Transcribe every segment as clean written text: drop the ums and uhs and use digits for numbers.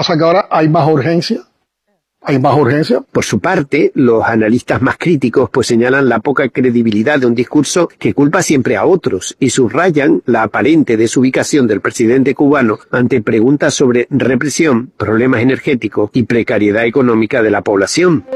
pasa que ahora hay más urgencia. ¿Hay más urgencia? Por su parte, los analistas más críticos pues señalan la poca credibilidad de un discurso que culpa siempre a otros y subrayan la aparente desubicación del presidente cubano ante preguntas sobre represión, problemas energéticos y precariedad económica de la población.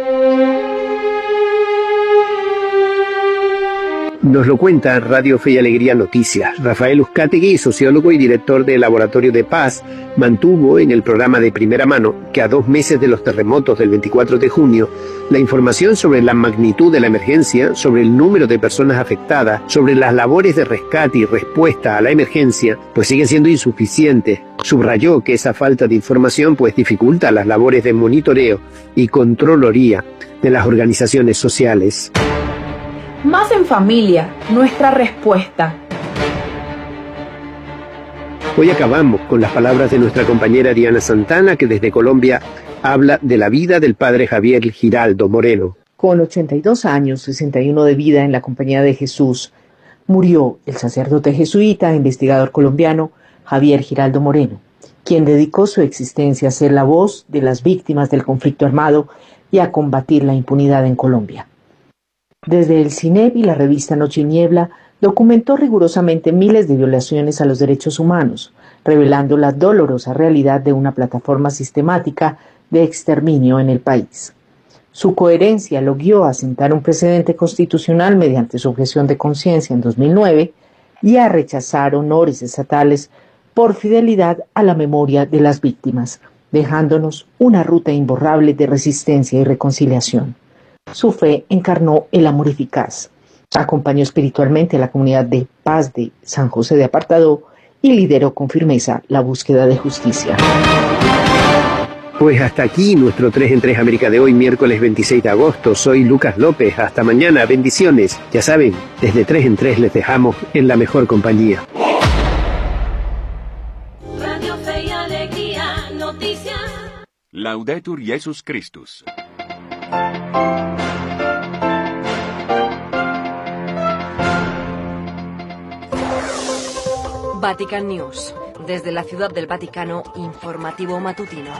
Nos lo cuenta Radio Fe y Alegría Noticias. Rafael Uzcategui, sociólogo y director del Laboratorio de Paz, mantuvo en el programa de primera mano que a 2 meses de los terremotos del 24 de junio, la información sobre la magnitud de la emergencia, sobre el número de personas afectadas, sobre las labores de rescate y respuesta a la emergencia, pues sigue siendo insuficiente. Subrayó que esa falta de información pues dificulta las labores de monitoreo y controloría de las organizaciones sociales. Más en familia, nuestra respuesta. Hoy acabamos con las palabras de nuestra compañera Diana Santana, que desde Colombia habla de la vida del padre Javier Giraldo Moreno. Con 82 años, 61 de vida en la compañía de Jesús, murió el sacerdote jesuita e investigador colombiano Javier Giraldo Moreno, quien dedicó su existencia a ser la voz de las víctimas del conflicto armado y a combatir la impunidad en Colombia. Desde el CINEP y la revista Noche y Niebla, documentó rigurosamente miles de violaciones a los derechos humanos, revelando la dolorosa realidad de una plataforma sistemática de exterminio en el país. Su coherencia lo guió a sentar un precedente constitucional mediante su objeción de conciencia en 2009 y a rechazar honores estatales por fidelidad a la memoria de las víctimas, dejándonos una ruta imborrable de resistencia y reconciliación. Su fe encarnó el amor eficaz, acompañó espiritualmente a la comunidad de paz de San José de Apartadó y lideró con firmeza la búsqueda de justicia. Pues hasta aquí nuestro 3 en 3 América de hoy, miércoles 26 de agosto. Soy Lucas López. Hasta mañana. Bendiciones. Ya saben, desde 3 en 3 les dejamos en la mejor compañía. Radio Fe y Alegría Noticias. Laudetur Jesus Christus. Vatican News. Desde la Ciudad del Vaticano, informativo matutino.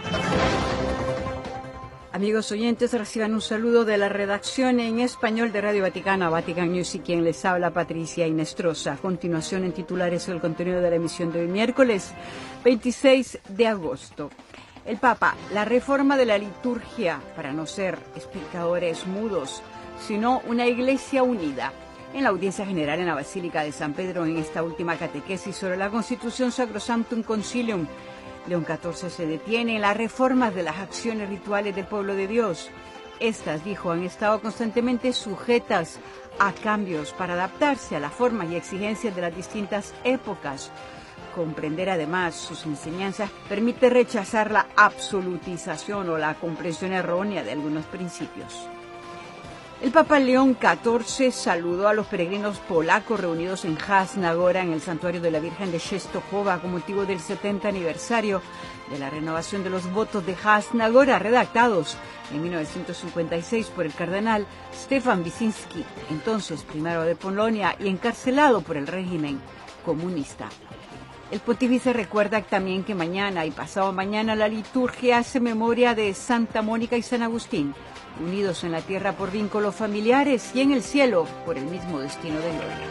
Amigos oyentes, reciban un saludo de la redacción en español de Radio Vaticana, Vatican News, y quien les habla, Patricia Inestrosa. A continuación, en titulares, el contenido de la emisión de hoy, miércoles 26 de agosto. El Papa, la reforma de la liturgia para no ser espectadores mudos, sino una iglesia unida. En la audiencia general en la Basílica de San Pedro, en esta última catequesis sobre la Constitución Sacrosanctum Concilium, León XIV se detiene en las reformas de las acciones rituales del pueblo de Dios. Estas, dijo, han estado constantemente sujetas a cambios para adaptarse a las formas y exigencias de las distintas épocas. Comprender además sus enseñanzas permite rechazar la absolutización o la comprensión errónea de algunos principios. El Papa León XIV saludó a los peregrinos polacos reunidos en Jasna Góra, en el santuario de la Virgen de Częstochowa, con motivo del 70 aniversario de la renovación de los votos de Jasna Góra, redactados en 1956 por el cardenal Stefan Wyszynski, entonces primero de Polonia y encarcelado por el régimen comunista. El pontífice recuerda también que mañana y pasado mañana la liturgia hace memoria de Santa Mónica y San Agustín, unidos en la tierra por vínculos familiares y en el cielo por el mismo destino de gloria.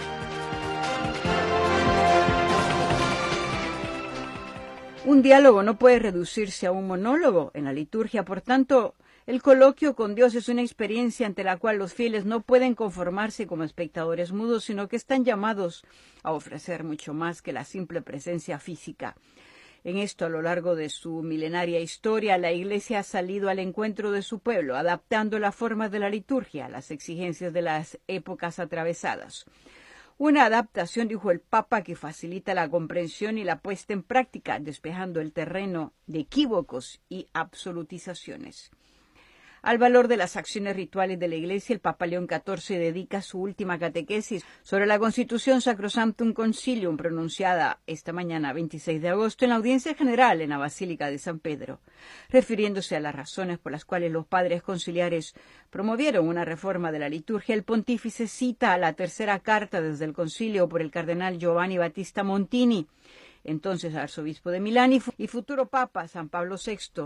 Un diálogo no puede reducirse a un monólogo en la liturgia, por tanto, el coloquio con Dios es una experiencia ante la cual los fieles no pueden conformarse como espectadores mudos, sino que están llamados a ofrecer mucho más que la simple presencia física. En esto, a lo largo de su milenaria historia, la Iglesia ha salido al encuentro de su pueblo, adaptando las formas de la liturgia a las exigencias de las épocas atravesadas. Una adaptación, dijo el Papa, que facilita la comprensión y la puesta en práctica, despejando el terreno de equívocos y absolutizaciones. Al valor de las acciones rituales de la Iglesia, el Papa León XIV dedica su última catequesis sobre la Constitución Sacrosanctum Concilium, pronunciada esta mañana, 26 de agosto, en la audiencia general en la Basílica de San Pedro. Refiriéndose a las razones por las cuales los padres conciliares promovieron una reforma de la liturgia, el pontífice cita a la tercera carta desde el concilio por el cardenal Giovanni Battista Montini, entonces arzobispo de Milán y futuro Papa San Pablo VI,